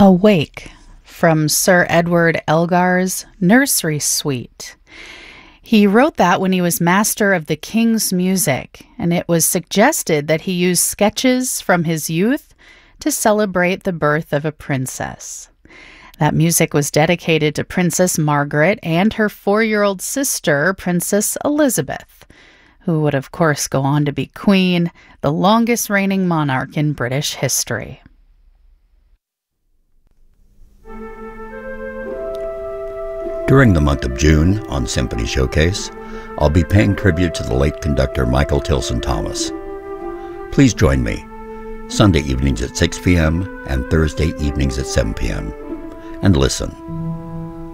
Awake from Sir Edward Elgar's Nursery Suite. He wrote that when he was master of the king's music, and it was suggested that he use sketches from his youth to celebrate the birth of a princess. That music was dedicated to Princess Margaret and her 4-year-old sister, Princess Elizabeth, who would of course go on to be Queen, the longest reigning monarch in British history. During the month of June on Symphony Showcase, I'll be paying tribute to the late conductor Michael Tilson Thomas. Please join me Sunday evenings at 6 p.m. and Thursday evenings at 7 p.m. and listen.